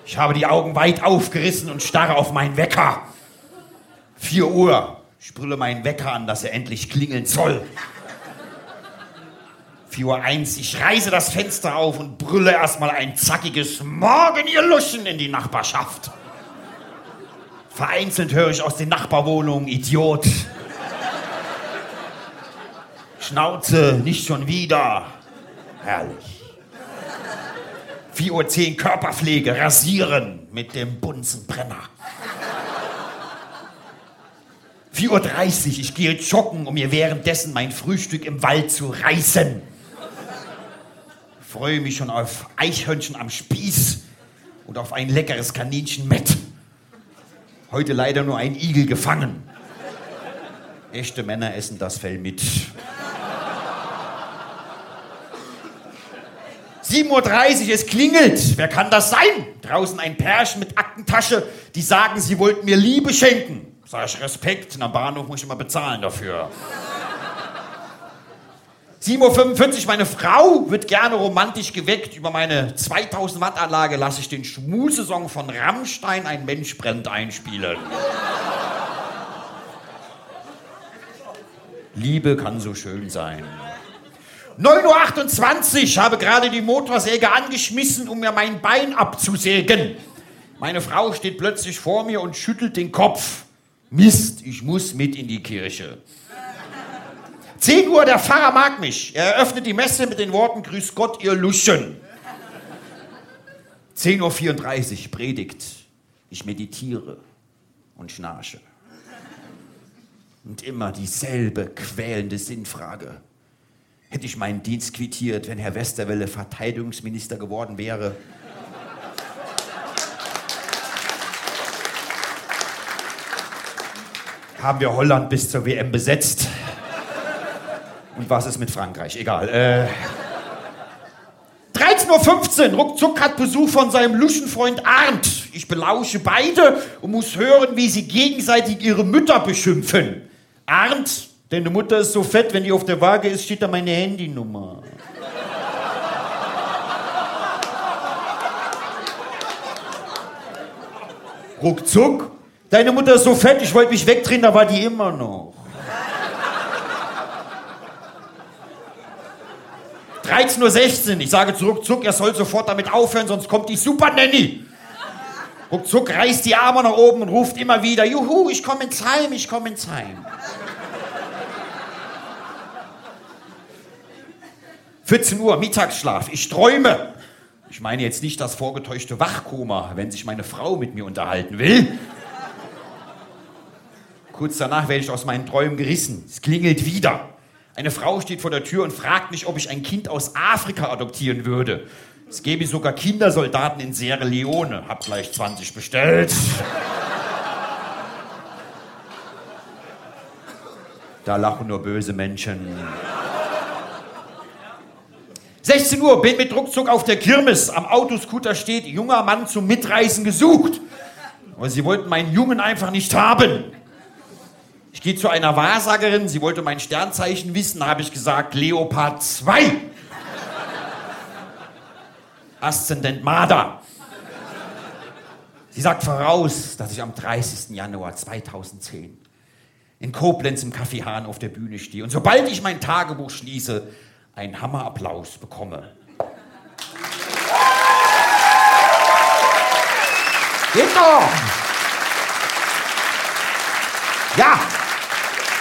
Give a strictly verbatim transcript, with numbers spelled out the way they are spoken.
Ich habe die Augen weit aufgerissen und starre auf meinen Wecker. Vier Uhr. Ich brülle meinen Wecker an, dass er endlich klingeln soll. vier Uhr eins. Ich reiße das Fenster auf und brülle erstmal ein zackiges Morgen, ihr Luschen, in die Nachbarschaft. Vereinzelt höre ich aus den Nachbarwohnungen Idiot. Schnauze, nicht schon wieder. Herrlich. vier Uhr zehn Körperpflege, rasieren mit dem Bunsenbrenner. vier Uhr dreißig, ich gehe joggen, um mir währenddessen mein Frühstück im Wald zu reißen. Freue mich schon auf Eichhörnchen am Spieß und auf ein leckeres Kaninchen Mett. Heute leider nur ein Igel gefangen. Echte Männer essen das Fell mit. sieben Uhr dreißig, es klingelt. Wer kann das sein? Draußen ein Pärchen mit Aktentasche, die sagen, sie wollten mir Liebe schenken. Sag ich, Respekt, am Bahnhof muss ich immer bezahlen dafür. sieben Uhr fünfundvierzig, meine Frau wird gerne romantisch geweckt. Über meine zweitausend Watt Anlage lasse ich den Schmusesong von Rammstein, Ein Mensch brennt, einspielen. Liebe kann so schön sein. neun Uhr achtundzwanzig, ich habe gerade die Motorsäge angeschmissen, um mir mein Bein abzusägen. Meine Frau steht plötzlich vor mir und schüttelt den Kopf. Mist, ich muss mit in die Kirche. zehn Uhr, der Pfarrer mag mich. Er eröffnet die Messe mit den Worten, Grüß Gott, ihr Luschen. zehn Uhr vierunddreißig, Predigt. Ich meditiere und schnarche. Und immer dieselbe quälende Sinnfrage. Hätte ich meinen Dienst quittiert, wenn Herr Westerwelle Verteidigungsminister geworden wäre? Haben wir Holland bis zur W M besetzt? Und was ist mit Frankreich? Egal. Äh dreizehn Uhr fünfzehn, ruckzuck hat Besuch von seinem Luschenfreund Arndt. Ich belausche beide und muss hören, wie sie gegenseitig ihre Mütter beschimpfen. Arndt, deine Mutter ist so fett, wenn die auf der Waage ist, steht da meine Handynummer. Ruckzuck, deine Mutter ist so fett, ich wollte mich wegdrehen, da war die immer noch. dreizehn Uhr sechzehn, ich sage zu Ruckzuck, er soll sofort damit aufhören, sonst kommt die Super Nanny. Ruckzuck reißt die Arme nach oben und ruft immer wieder, Juhu, ich komme ins Heim, ich komme ins Heim. vierzehn Uhr, Mittagsschlaf, ich träume. Ich meine jetzt nicht das vorgetäuschte Wachkoma, wenn sich meine Frau mit mir unterhalten will. Kurz danach werde ich aus meinen Träumen gerissen. Es klingelt wieder. Eine Frau steht vor der Tür und fragt mich, ob ich ein Kind aus Afrika adoptieren würde. Es gäbe sogar Kindersoldaten in Sierra Leone. Hab gleich zwanzig bestellt. Da lachen nur böse Menschen. sechzehn Uhr, bin mit Ruckzuck auf der Kirmes. Am Autoscooter steht, junger Mann zum Mitreisen gesucht. Aber sie wollten meinen Jungen einfach nicht haben. Ich gehe zu einer Wahrsagerin, sie wollte mein Sternzeichen wissen, habe ich gesagt, Leopard zwei. Aszendent Marder. Sie sagt voraus, dass ich am dreißigsten Januar zweitausendzehn in Koblenz im Café Hahn auf der Bühne stehe und sobald ich mein Tagebuch schließe, einen Hammerapplaus bekomme. Geht doch! Ja!